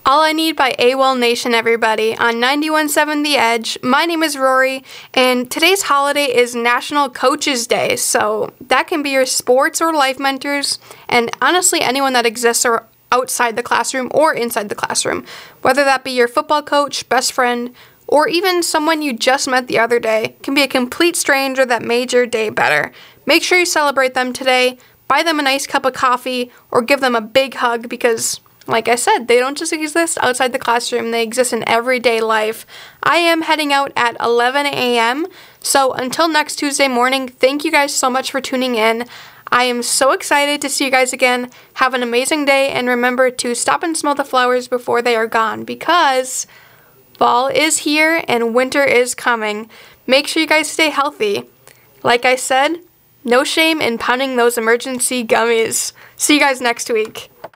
All I Need by AWOL Nation, everybody, on 91.7 The Edge. My name is Rory, and today's holiday is National Coaches Day, so that can be your sports or life mentors, and honestly anyone that exists or outside the classroom or inside the classroom, whether that be your football coach, best friend, or even someone you just met the other day, can be a complete stranger that made your day better. Make sure you celebrate them today, buy them a nice cup of coffee, or give them a big hug because, like I said, they don't just exist outside the classroom, they exist in everyday life. I am heading out at 11 a.m., so until next Tuesday morning, thank you guys so much for tuning in. I am so excited to see you guys again. Have an amazing day, and remember to stop and smell the flowers before they are gone, because fall is here and winter is coming. Make sure you guys stay healthy. Like I said, no shame in pounding those emergency gummies. See you guys next week.